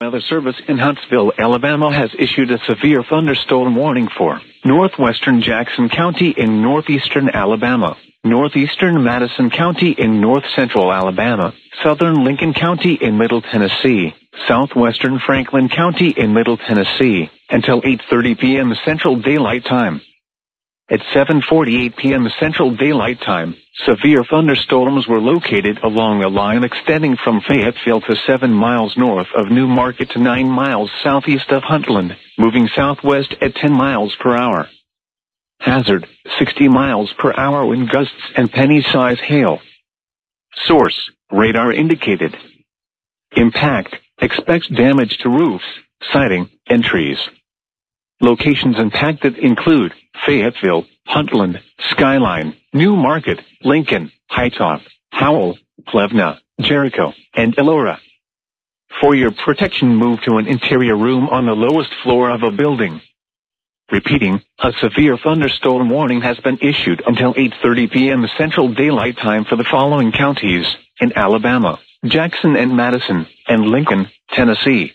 Weather Service in Huntsville, Alabama has issued a severe thunderstorm warning for northwestern Jackson County in northeastern Alabama, northeastern Madison County in north-central Alabama, southern Lincoln County in Middle Tennessee, southwestern Franklin County in Middle Tennessee, until 8:30 p.m. Central Daylight Time. At 7:48 p.m. Central Daylight Time, severe thunderstorms were located along a line extending from Fayetteville to 7 miles north of New Market to 9 miles southeast of Huntland, moving southwest at 10 miles per hour. Hazard, 60 miles per hour wind gusts and penny-size hail. Source, radar indicated. Impact, expects damage to roofs, siding, and trees. Locations impacted include Fayetteville, Huntland, Skyline, New Market, Lincoln, Hightop, Howell, Plevna, Jericho, and Elora. For your protection, move to an interior room on the lowest floor of a building. Repeating, a severe thunderstorm warning has been issued until 8:30 p.m. Central Daylight Time for the following counties in Alabama: Jackson and Madison, and Lincoln, Tennessee.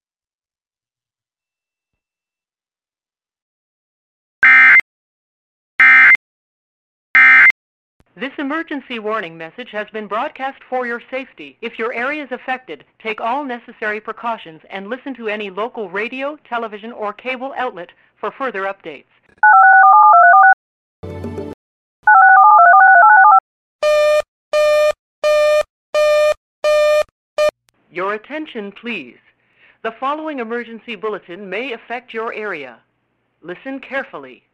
This emergency warning message has been broadcast for your safety. If your area is affected, take all necessary precautions and listen to any local radio, television, or cable outlet for further updates. Your attention, please. The following emergency bulletin may affect your area. Listen carefully.